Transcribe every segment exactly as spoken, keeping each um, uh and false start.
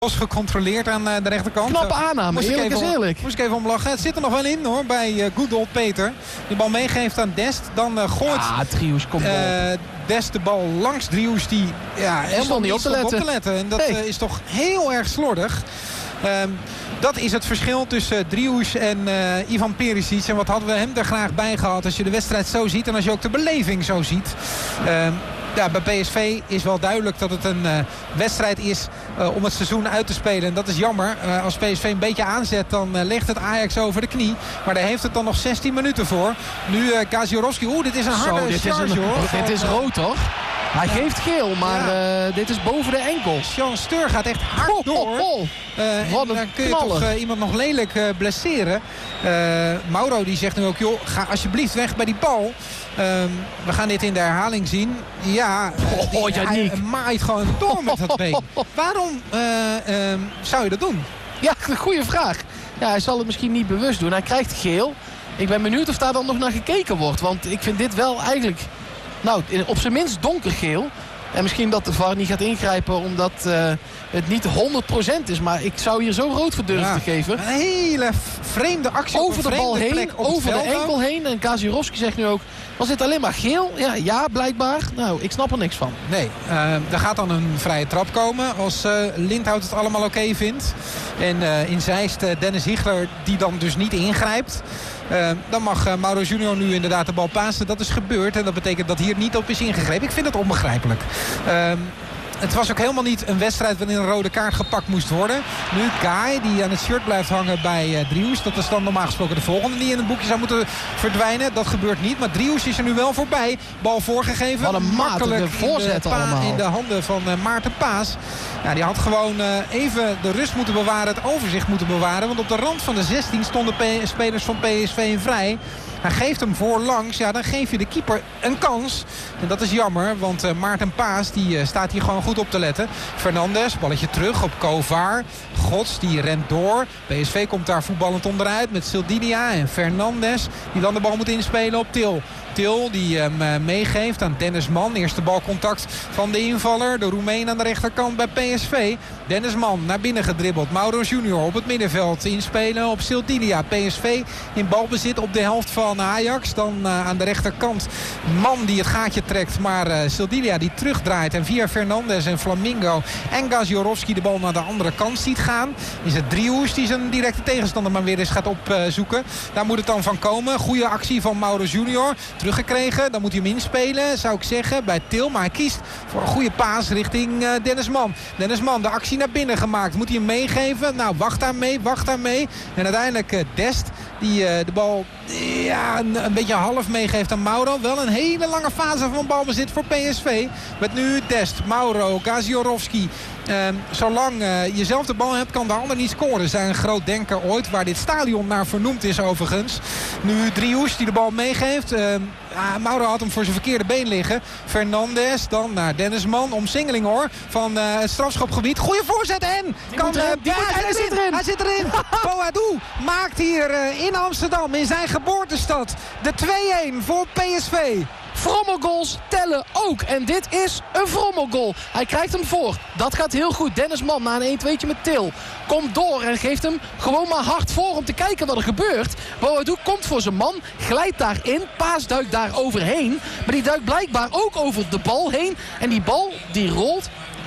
was gecontroleerd aan uh, de rechterkant. Knappe aanname, moest eerlijk is eerlijk. Moest ik even om lachen. Het zit er nog wel in hoor, bij uh, good old Peter. Die bal meegeeft aan Dest. Dan uh, gooit Ah, Driehoes, kom op. Uh, Dest de bal langs Driehoes. Die ja, helemaal niet op te, op te letten. En dat nee. uh, is toch heel erg slordig. Um, Dat is het verschil tussen uh, Driehoes en uh, Ivan Perisic. En wat hadden we hem er graag bij gehad als je de wedstrijd zo ziet. En als je ook de beleving zo ziet. Um, Ja, bij P S V is wel duidelijk dat het een uh, wedstrijd is uh, om het seizoen uit te spelen. En dat is jammer. Uh, als P S V een beetje aanzet, dan uh, ligt het Ajax over de knie. Maar daar heeft het dan nog zestien minuten voor. Nu uh, Gaziorowski. Oeh, dit is een harde Zo, dit charge is een, hoor. Dit is rood toch? Hij ja. geeft geel, maar ja. uh, dit is boven de enkel. Jean Steur gaat echt hard oh, door. Oh, oh. Uh, Wat en dan kun je knaller. toch uh, iemand nog lelijk uh, blesseren. Uh, Mauro die zegt nu ook, joh, ga alsjeblieft weg bij die bal. Um, we gaan dit in de herhaling zien. Ja, uh, oh, die, hij maait gewoon door met dat been. Waarom uh, um, zou je dat doen? Ja, een goede vraag. Ja, hij zal het misschien niet bewust doen. Hij krijgt geel. Ik ben benieuwd of daar dan nog naar gekeken wordt. Want ik vind dit wel eigenlijk... Nou, op zijn minst donkergeel. En misschien dat de V A R niet gaat ingrijpen omdat uh, het niet honderd procent is. Maar ik zou hier zo rood voor durven ja, te geven. Een hele vreemde actie over op de bal heen, over de enkel heen. En Gaziorowski zegt nu ook, was dit alleen maar geel? Ja, ja, blijkbaar. Nou, ik snap er niks van. Nee, uh, er gaat dan een vrije trap komen als uh, Lindhout het allemaal oké okay vindt. En uh, in Zeist uh, Dennis Higler die dan dus niet ingrijpt. Uh, dan mag uh, Mauro Junior nu inderdaad de bal pasen. Dat is gebeurd en dat betekent dat hier niet op is ingegrepen. Ik vind het onbegrijpelijk. Uh, Het was ook helemaal niet een wedstrijd waarin een rode kaart gepakt moest worden. Nu Kai die aan het shirt blijft hangen bij uh, Driehoes. Dat is dan normaal gesproken de volgende die in het boekje zou moeten verdwijnen. Dat gebeurt niet. Maar Driehoes is er nu wel voorbij. Bal voorgegeven. Wat een makkelijk voorzet in de, allemaal. in de handen van uh, Maarten Paas. Ja, die had gewoon uh, even de rust moeten bewaren. Het overzicht moeten bewaren. Want op de rand van de zestien stonden P- spelers van P S V vrij. Hij geeft hem voorlangs. Ja, dan geef je de keeper een kans. En dat is jammer. Want uh, Maarten Paas die uh, staat hier gewoon goed op te letten. Fernandes, balletje terug op Kovar. Gods, die rent door. P S V komt daar voetballend onderuit met Sildinia en Fernandes. Die dan de bal moet inspelen op Til. Til die hem uh, meegeeft aan Dennis Man. Eerste balcontact van de invaller. De Roemeen aan de rechterkant bij P S V. Dennis Man naar binnen gedribbeld. Mauro Junior op het middenveld inspelen op Sildinia. P S V in balbezit op de helft van Ajax. Dan uh, aan de rechterkant Man die het gaatje trekt. Maar uh, Sildinia die terugdraait. En via Fernandes en Flamingo en Gaziorowski de bal naar de andere kant ziet gaan. Is het Driehoes die zijn directe tegenstander maar weer eens gaat opzoeken. Uh, Daar moet het dan van komen. Goede actie van Mauro Junior. Teruggekregen. Dan moet hij hem inspelen, zou ik zeggen, bij Til. Maar hij kiest voor een goede paas richting uh, Dennis Man. Dennis Man, de actie naar binnen gemaakt. Moet hij hem meegeven? Nou, wacht daar mee, wacht daar mee. En uiteindelijk uh, Dest, die uh, de bal ja, een, een beetje half meegeeft aan Mauro. Wel een hele lange fase van balbezit voor P S V. Met nu Dest, Mauro, Gaziorowski. Uh, zolang uh, je zelf de bal hebt, kan de ander niet scoren. Zijn een groot denker ooit, waar dit stadion naar vernoemd is overigens. Nu Driehoes die de bal meegeeft. Uh, uh, Mauro had hem voor zijn verkeerde been liggen. Fernandes, dan naar Dennis Man. Omsingeling hoor, van uh, het strafschopgebied. Goeie voorzet en... Die kan, moet erin, die uh, moet, hij, hij zit erin. hij zit erin. Boadou maakt hier uh, in Amsterdam, in zijn geboortestad, de twee-een voor P S V. Vrommelgoals tellen ook. En dit is een vrommelgoal. Hij krijgt hem voor. Dat gaat heel goed. Dennis Man na een een-tweetje met Til. Komt door en geeft hem gewoon maar hard voor om te kijken wat er gebeurt. Boadou komt voor zijn man. Glijdt daarin. Paas duikt daar overheen. Maar die duikt blijkbaar ook over de bal heen. En die bal die rolt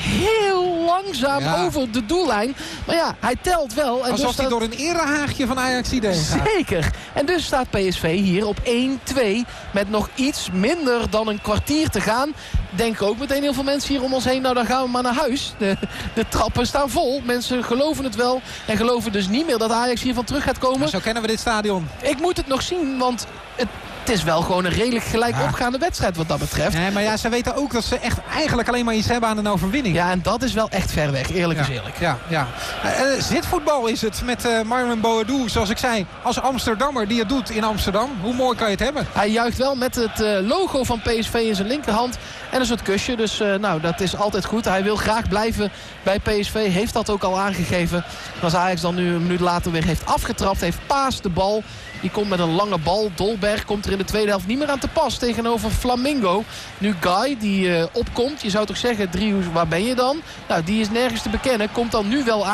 heel langzaam ja. over de doellijn. Maar ja, hij telt wel. En alsof dus hij staat... door een erehaagje van Ajax idee gaat. Zeker. En dus staat P S V hier op één-twee. Met nog iets minder dan een kwartier te gaan. Denken ook meteen heel veel mensen hier om ons heen. Nou, dan gaan we maar naar huis. De, de trappen staan vol. Mensen geloven het wel. En geloven dus niet meer dat Ajax hiervan terug gaat komen. Maar zo kennen we dit stadion. Ik moet het nog zien, want... Het, Het is wel gewoon een redelijk gelijk ja. opgaande wedstrijd wat dat betreft. Nee, maar ja, ze weten ook dat ze echt eigenlijk alleen maar iets hebben aan een overwinning. Ja, en dat is wel echt ver weg, eerlijk ja. is eerlijk. Ja, ja. Uh, zitvoetbal is het met uh, Marlon Boadou, zoals ik zei, als Amsterdammer die het doet in Amsterdam. Hoe mooi kan je het hebben? Hij juicht wel met het uh, logo van P S V in zijn linkerhand en een soort kusje. Dus uh, nou, dat is altijd goed. Hij wil graag blijven bij P S V, heeft dat ook al aangegeven. En als Ajax dan nu een minuut later weer heeft afgetrapt, heeft Paas de bal. Die komt met een lange bal. Dolberg komt erin in de tweede helft niet meer aan te pas tegenover Flamengo. Nu Guy die uh, opkomt. Je zou toch zeggen, Driehoes, waar ben je dan? Nou, die is nergens te bekennen. Komt dan nu wel aan.